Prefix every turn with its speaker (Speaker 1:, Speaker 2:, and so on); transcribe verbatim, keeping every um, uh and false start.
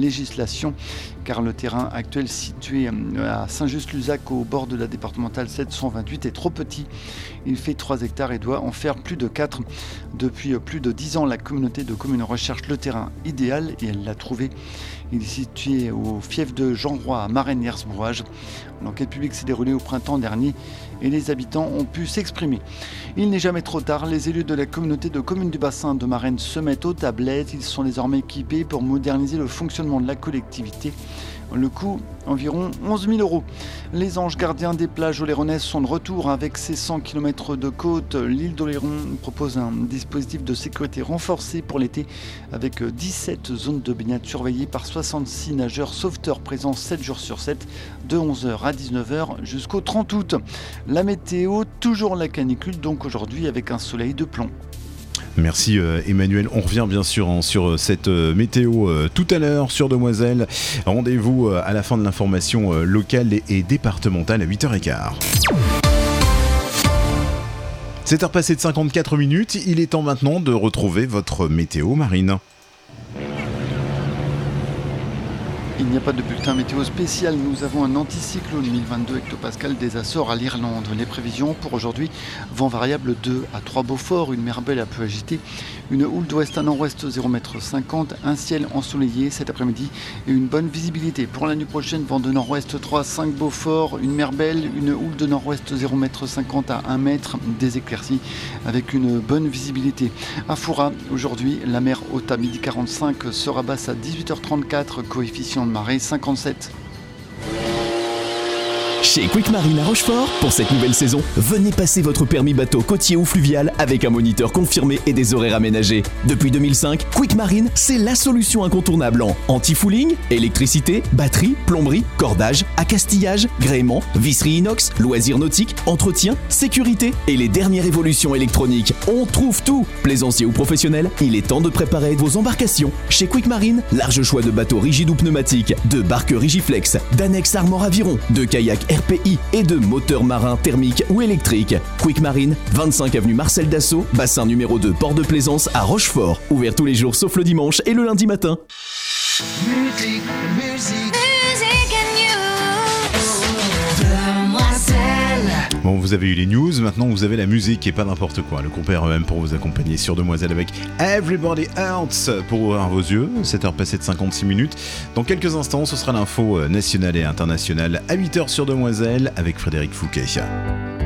Speaker 1: législation, car le terrain actuel situé à Saint-Just-Luzac au bord de la départementale sept cent vingt-huit est trop petit. Il fait trois hectares et doit en faire plus de quatre. Depuis plus de dix ans, la communauté de communes recherche le terrain idéal et elle l'a trouvé. Il est situé au fief de Jean Roy à Marennes-Hersbrouage. L'enquête publique s'est déroulée au printemps dernier et les habitants ont pu s'exprimer. Il n'est jamais trop tard, les élus de la communauté de communes du bassin de Marennes se mettent aux tablettes. Ils sont désormais équipés pour moderniser le fonctionnement de la collectivité. Le coût, environ onze mille euros. Les anges gardiens des plages oléronaises sont de retour avec ses cent kilomètres de côte. L'île d'Oléron propose un dispositif de sécurité renforcé pour l'été avec dix-sept zones de baignade surveillées par soixante-six nageurs sauveteurs présents sept jours sur sept de onze heures à dix-neuf heures jusqu'au trente août. La météo, toujours la canicule donc aujourd'hui avec un soleil de plomb.
Speaker 2: Merci euh, Emmanuel, on revient bien sûr hein, sur cette euh, météo euh, tout à l'heure sur Demoiselle. Rendez-vous euh, à la fin de l'information euh, locale et, et départementale à huit heures quinze. sept heures passées de cinquante-quatre minutes, il est temps maintenant de retrouver votre météo Marine.
Speaker 1: Il n'y a pas de bulletin météo spécial, nous avons un anticyclone mille vingt-deux hectopascales des Açores à l'Irlande. Les prévisions pour aujourd'hui, vent variable deux à trois Beaufort, une mer belle un peu agitée, une houle d'ouest à nord-ouest zéro virgule cinquante mètres, un ciel ensoleillé cet après-midi et une bonne visibilité. Pour la nuit prochaine, vent de nord-ouest trois à cinq Beaufort, une mer belle, une houle de nord-ouest zéro virgule cinquante mètres à un mètre, des éclaircies avec une bonne visibilité. À Foura, aujourd'hui, la mer haute à midi quarante-cinq sera basse à dix-huit heures trente-quatre, coefficient de marée cinquante-sept.
Speaker 3: Chez Quick Marine à Rochefort, pour cette nouvelle saison, venez passer votre permis bateau côtier ou fluvial avec un moniteur confirmé et des horaires aménagés. Depuis deux mille cinq, Quick Marine, c'est la solution incontournable en anti-fouling, électricité, batterie, plomberie, cordage, accastillage, gréement, visserie inox, loisirs nautiques, entretien, sécurité et les dernières évolutions électroniques. On trouve tout. Plaisanciers ou professionnels, il est temps de préparer vos embarcations. Chez Quick Marine, large choix de bateaux rigides ou pneumatiques, de barques Rigiflex, d'annexes Armor Aviron, de kayaks R P I et de moteurs marins thermiques ou électriques. Quick Marine, vingt-cinq avenue Marcel Dassault, bassin numéro deux, port de Plaisance à Rochefort. Ouvert tous les jours sauf le dimanche et le lundi matin.
Speaker 4: Musique, musique, musique and news. Demoiselle.
Speaker 2: Bon, vous avez eu les news, maintenant vous avez la musique et pas n'importe quoi. Le compère E M pour vous accompagner sur Demoiselle avec Everybody Else pour ouvrir vos yeux. sept heures passées de cinquante-six minutes. Dans quelques instants, ce sera l'info nationale et internationale à huit heures sur Demoiselle avec Frédéric Fouquet.